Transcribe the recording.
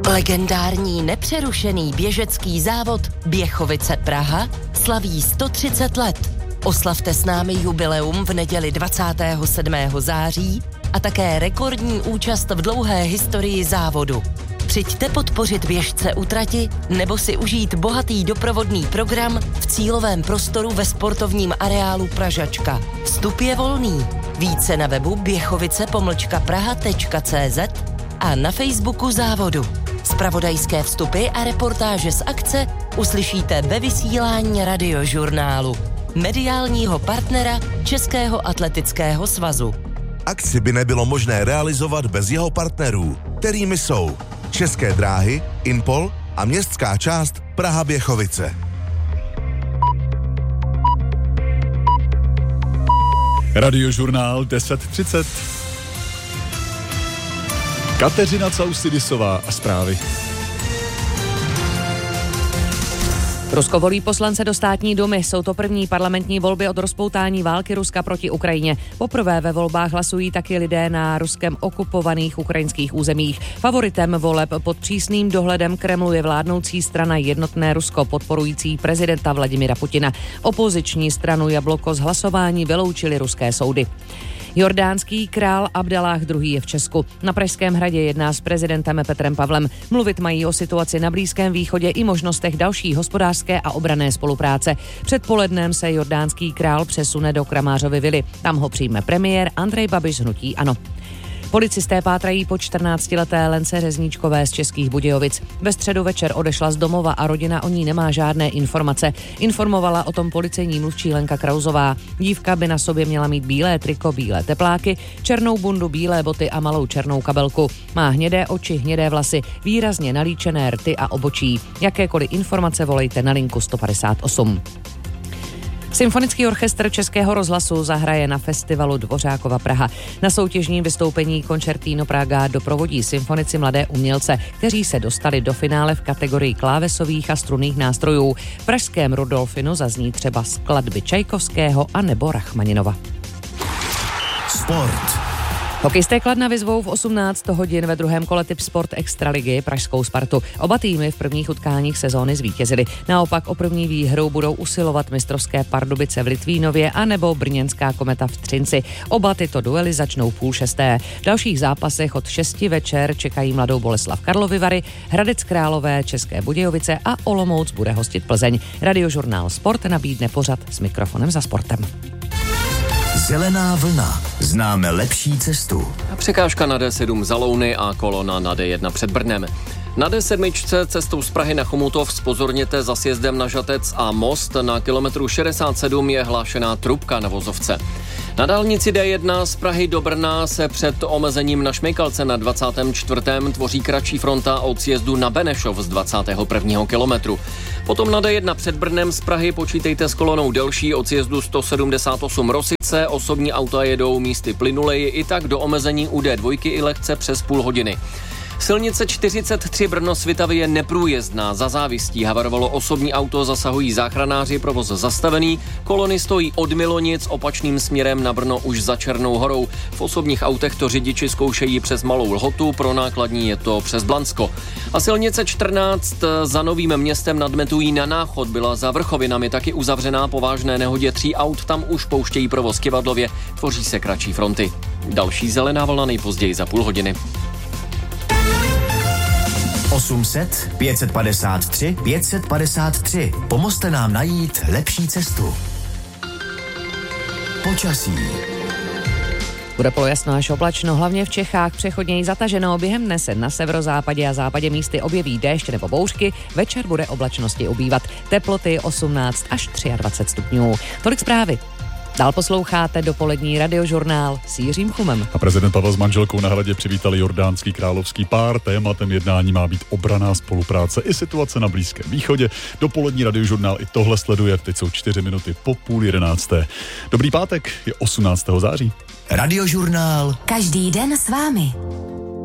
Legendární nepřerušený běžecký závod Běchovice Praha slaví 130 let. Oslavte s námi jubileum v neděli 27. září a také rekordní účast v dlouhé historii závodu. Přijďte podpořit běžce u trati nebo si užít bohatý doprovodný program v cílovém prostoru ve sportovním areálu Pražačka. Vstup je volný. Více na webu běchovice-praha.cz a na Facebooku závodu. Zpravodajské vstupy a reportáže z akce uslyšíte ve vysílání Radiožurnálu, mediálního partnera Českého atletického svazu. Akci by nebylo možné realizovat bez jeho partnerů, kterými jsou České dráhy, Impol a městská část Praha-Běchovice. Radiožurnál 10:30. Kateřina Caussidisová a zprávy. Rusko volí poslance do státní dumy. Jsou to první parlamentní volby od rozpoutání války Ruska proti Ukrajině. Poprvé ve volbách hlasují taky lidé na ruskem okupovaných ukrajinských územích. Favoritem voleb pod přísným dohledem Kremlu je vládnoucí strana Jednotné Rusko, podporující prezidenta Vladimira Putina. Opoziční stranu Jabloko z hlasování vyloučily ruské soudy. Jordánský král Abdalláh II. Je v Česku. Na Pražském hradě jedná s prezidentem Petrem Pavlem. Mluvit mají o situaci na Blízkém východě i možnostech další hospodářské a obranné spolupráce. Předpolednem se jordánský král přesune do Kramářovy vily. Tam ho přijme premiér Andrej Babiš z hnutí ANO. Policisté pátrají po 14leté Lence Řezníčkové z Českých Budějovic. Ve středu večer odešla z domova a rodina o ní nemá žádné informace. Informovala o tom policejní mluvčí Lenka Krauzová. Dívka by na sobě měla mít bílé triko, bílé tepláky, černou bundu, bílé boty a malou černou kabelku. Má hnědé oči, hnědé vlasy, výrazně nalíčené rty a obočí. Jakékoliv informace volejte na linku 158. Symfonický orchestr Českého rozhlasu zahraje na festivalu Dvořákova Praha. Na soutěžním vystoupení Concertino Praga doprovodí symfonici mladé umělce, kteří se dostali do finále v kategorii klávesových a strunných nástrojů. V pražském Rudolfinu zazní třeba skladby Čajkovského a nebo Rachmaninova. Sport. Hokejisté Kladna vyzvou v 18 hodin ve druhém kole Tip Sport Extraligy pražskou Spartu. Oba týmy v prvních utkáních sezóny zvítězily. Naopak o první výhru budou usilovat mistrovské Pardubice v Litvínově a nebo brněnská Kometa v Třinci. Oba tyto duely začnou 5:30. V dalších zápasech od 6 večer čekají Mladou Boleslav Karlovy Vary, Hradec Králové, České Budějovice a Olomouc bude hostit Plzeň. Radiožurnál Sport nabídne pořad s mikrofonem za sportem. Zelená vlna. Známe lepší cestu. Překážka na D7 za Louny a kolona na D1 před Brnem. Na D7 cestou z Prahy na Chomutov zpozorněte za sjezdem na Žatec a Most. Na kilometru 67 je hlášená trubka na vozovce. Na dálnici D1 z Prahy do Brna se před omezením na Šmejkalce na 24. tvoří kratší fronta od sjezdu na Benešov z 21. kilometru. Potom na D1 před Brnem z Prahy počítejte s kolonou delší od sjezdu 178 Rosice. Osobní auta jedou místy plynuleji i tak do omezení u D2 i lehce přes půl hodiny. Silnice 43 Brno-Svitavy je neprůjezdná. Za závistí havarovalo osobní auto, zasahují záchranáři, provoz zastavený. Kolony stojí od Milonic opačným směrem na Brno už za Černou horou. V osobních autech to řidiči zkoušejí přes Malou Lhotu, pro nákladní je to přes Blansko. A silnice 14 za Novým Městem nad Metují na Náchod byla za Vrchovinami taky uzavřená po vážné nehodě 3 aut. Tam už pouštějí provoz Kivadlově, tvoří se kratší fronty. Další zelená vlna nejpozději za půl hodiny. 800 553 553. Pomozte nám najít lepší cestu. Počasí. Bude polojasno až oblačno, hlavně v Čechách přechodněji zataženo. Během dne se na severozápadě a západě místy objeví déšť nebo bouřky. Večer bude oblačnosti ubývat. Teploty 18 až 23 stupňů. Tolik zprávy. Dál posloucháte dopolední Radiožurnál s Jiřím Chumem. A prezident Pavel s manželkou na Hradě přivítali jordánský královský pár. Tématem jednání má být obranná spolupráce i situace na Blízkém východě. Dopolední Radiožurnál i tohle sleduje. Teď jsou 4 minuty po 10:30. Dobrý pátek, je 18. září. Radiožurnál. Každý den s vámi.